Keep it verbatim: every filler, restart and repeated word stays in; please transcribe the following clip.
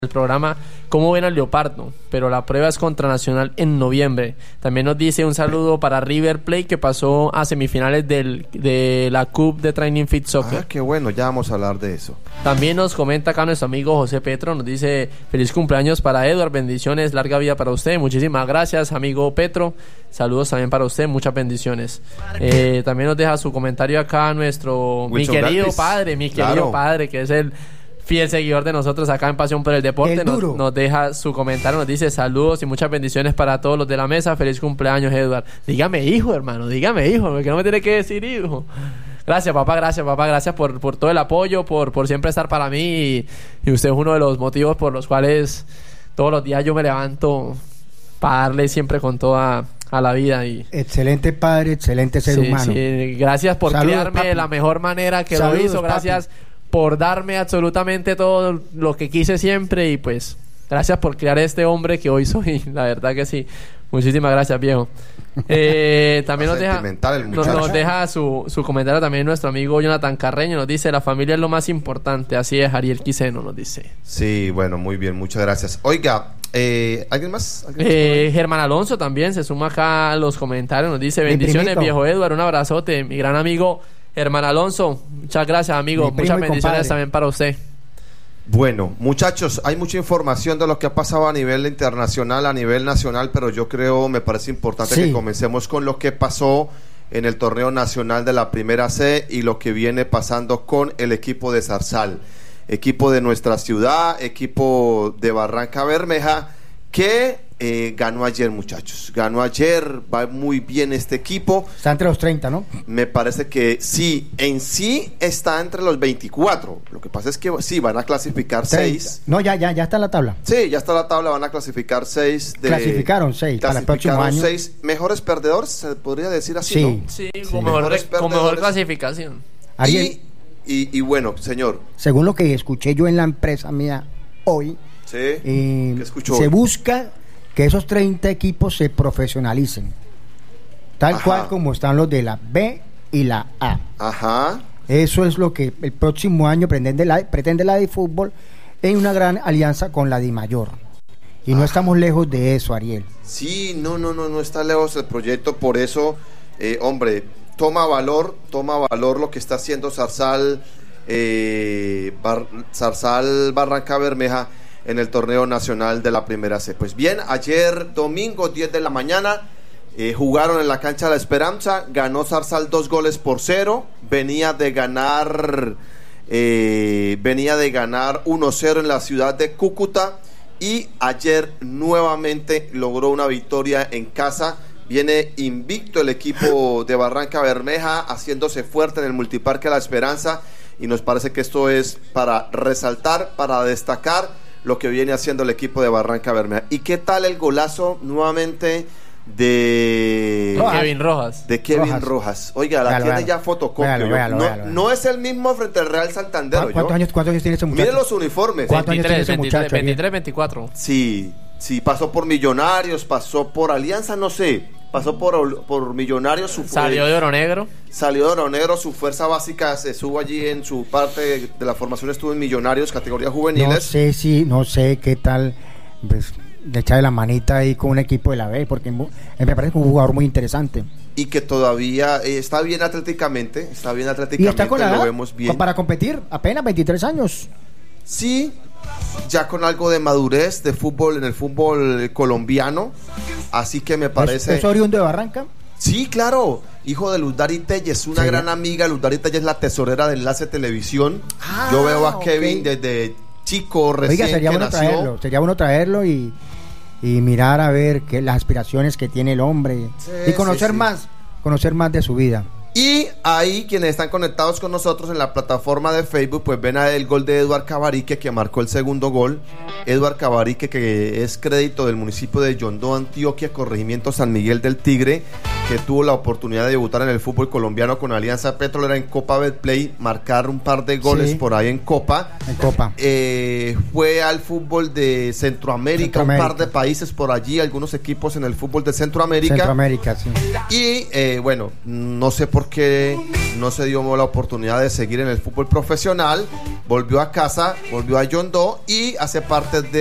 el programa cómo ven al Leopardo, pero la prueba es contra Nacional en noviembre. También nos dice un saludo para River Plate, que pasó a semifinales del, de la Cup de Training Fit Soccer. Ah, qué bueno, ya vamos a hablar de eso. También nos comenta acá nuestro amigo José Petro, nos dice feliz cumpleaños para Edward, bendiciones, larga vida para usted. Muchísimas gracias, amigo Petro, saludos también para usted, muchas bendiciones. Eh, también nos deja su comentario acá nuestro Wilson, mi querido Galvis. padre, mi querido claro. padre, que es el fiel seguidor de nosotros acá en Pasión por el Deporte. Nos, nos deja su comentario, nos dice saludos y muchas bendiciones para todos los de la mesa. Feliz cumpleaños, Edward. Dígame hijo, hermano, dígame hijo, porque no me tiene que decir hijo. Gracias, papá, gracias, papá, gracias por, por todo el apoyo, por, por siempre estar para mí. Y, y usted es uno de los motivos por los cuales todos los días yo me levanto para darle siempre con toda a la vida. Y excelente padre, excelente ser sí, humano. Sí. Gracias por Saludos, criarme papi. de la mejor manera que Saludos, lo hizo. Gracias papi. por darme absolutamente todo lo que quise siempre, y pues gracias por crear este hombre que hoy soy, la verdad que sí. Muchísimas gracias, viejo. Eh, también nos deja, nos, nos deja su, su comentario también nuestro amigo Jonathan Carreño, nos dice la familia es lo más importante, así es, Ariel Quiseno nos dice. Sí, bueno, muy bien, muchas gracias. Oiga, eh, ¿alguien más? ¿Alguien eh, más Germán Alonso también se suma acá a los comentarios, nos dice bendiciones, viejo Edward, un abrazote, mi gran amigo Germán Alonso, muchas gracias, amigo, muchas bendiciones compadre. también para usted. Bueno, muchachos, hay mucha información de lo que ha pasado a nivel internacional, a nivel nacional, pero yo creo, me parece importante sí. que comencemos con lo que pasó en el torneo nacional de la Primera C y lo que viene pasando con el equipo de Zarzal, equipo de nuestra ciudad, equipo de Barranca Bermeja, que eh, ganó ayer, muchachos, ganó ayer, va muy bien este equipo. Está entre los treinta, ¿no? Me parece que sí, en sí está entre los veinticuatro, lo que pasa es que sí, van a clasificar seis. No, ya, ya, ya está la tabla. Sí, ya está la tabla, van a clasificar seis. De, clasificaron seis para el próximo año. seis mejores perdedores, se podría decir así, sí. ¿no? Sí, sí, con, mejor, con mejor clasificación. Ariel, y, y, y bueno, señor. Según lo que escuché yo en la empresa mía hoy, sí, eh, ¿qué escuchó se hoy? busca que esos treinta equipos se profesionalicen, tal Ajá. cual como están los de la B y la A. Ajá. Eso es lo que el próximo año pretende la, pretende la de fútbol, en una gran alianza con la de mayor. Y Ajá. no estamos lejos de eso, Ariel. Sí, no, no, no, no está lejos el proyecto, por eso, eh, hombre, toma valor, toma valor lo que está haciendo Zarzal, eh, Bar, Zarzal Barranca Bermeja en el torneo nacional de la Primera C. Pues bien, ayer domingo diez de la mañana eh, jugaron en la cancha de La Esperanza, ganó Zarzal dos goles por cero, venía de ganar eh, venía de ganar uno cero en la ciudad de Cúcuta, y ayer nuevamente logró una victoria en casa. Viene invicto el equipo de Barranca Bermeja, haciéndose fuerte en el Multiparque La Esperanza, y nos parece que esto es para resaltar, para destacar lo que viene haciendo el equipo de Barranca Bermeja. ¿Y qué tal el golazo nuevamente de Rojas. Kevin Rojas? De Kevin Rojas. Rojas. Oiga, la véalo, tiene véalo. ya fotocopia. Véalo, véalo, no, véalo, véalo. no es el mismo frente al Real Santander. ¿Cuántos años, ¿Cuántos años tiene ese muchacho? Miren los uniformes. ¿Cuántos años tiene ese muchacho? veintitrés, veinticuatro. Sí, sí, pasó por Millonarios, pasó por Alianza, no sé. Pasó por, por Millonarios. Su, salió de Oro Negro. Salió de Oro Negro. Su fuerza básica se subo allí en su parte de la formación. Estuvo en Millonarios, categorías juveniles. No sé si, no sé qué tal. Pues, de echarle la manita ahí con un equipo de la B, porque me parece un jugador muy interesante. Y que todavía eh, está bien atléticamente. Está bien atléticamente. Y está con la lo edad, vemos bien. Para competir, apenas veintitrés años. Sí, ya con algo de madurez de fútbol en el fútbol colombiano, así que me parece... ¿Es, es oriundo de Barranca? Sí, claro, hijo de Luzdari Telles, una sí. gran amiga. Luzdari Telles es la tesorera de Enlace Televisión. Ah, yo veo a Kevin okay. desde chico, recién Oiga, sería que bueno nació. Traerlo, sería bueno traerlo y, y mirar a ver que, las aspiraciones que tiene el hombre, sí, y conocer sí, sí. más, conocer más de su vida. Y ahí quienes están conectados con nosotros en la plataforma de Facebook, pues ven a el gol de Eduard Cabarique, que marcó el segundo gol. Eduard Cabarique, que es crédito del municipio de Yondó, Antioquia, corregimiento San Miguel del Tigre, que tuvo la oportunidad de debutar en el fútbol colombiano con Alianza Petrolera en Copa Betplay, marcar un par de goles sí. por ahí en Copa. En Copa. Eh, fue al fútbol de Centroamérica, Centroamérica, un par de países por allí, algunos equipos en el fútbol de Centroamérica. Centroamérica, sí. Y eh, bueno, no sé por qué no se dio la oportunidad de seguir en el fútbol profesional. Volvió a casa, volvió a Yondó y hace parte de